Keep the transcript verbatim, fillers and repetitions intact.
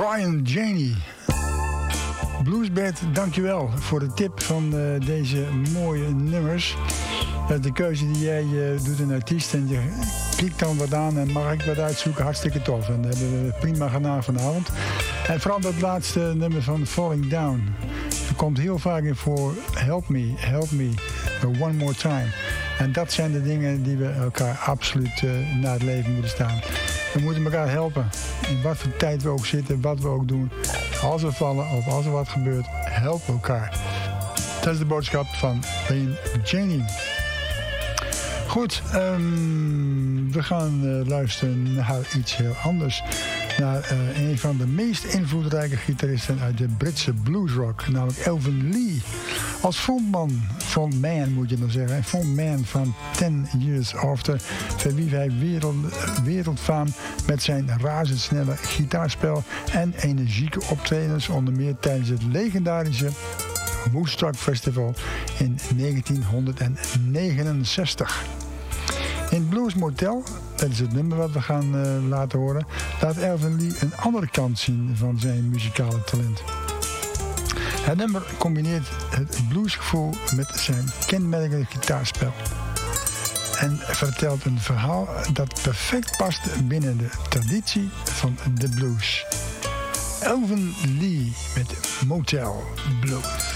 Brian Janey. Bluesbed, dankjewel voor de tip van uh, deze mooie nummers. Dat is de keuze die jij uh, doet, een artiest. En je klikt dan wat aan en mag ik wat uitzoeken. Hartstikke tof. En dat hebben we prima gedaan vanavond. En vooral dat laatste nummer van Falling Down. Er komt heel vaak in voor Help Me, Help Me, One More Time. En dat zijn de dingen die we elkaar absoluut uh, naar het leven moeten staan. We moeten elkaar helpen. In wat voor tijd we ook zitten, wat we ook doen. Als we vallen of als er wat gebeurt, help elkaar. Dat is de boodschap van Brian Janey. Goed, um, we gaan uh, luisteren naar iets heel anders. Naar uh, een van de meest invloedrijke gitaristen uit de Britse bluesrock, namelijk Elvin Lee. Als frontman, frontman moet je dan zeggen, een frontman van Ten Years After, verwierf hij wereld, wereldfaam met zijn razendsnelle gitaarspel en energieke optredens, onder meer tijdens het legendarische Woodstock Festival in negentienhonderdnegenenzestig. In Blues Motel, dat is het nummer wat we gaan uh, laten horen, laat Elvin Lee een andere kant zien van zijn muzikale talent. Het nummer combineert het bluesgevoel met zijn kenmerkende gitaarspel. En vertelt een verhaal dat perfect past binnen de traditie van de blues. Elvin Lee met Motel Blues.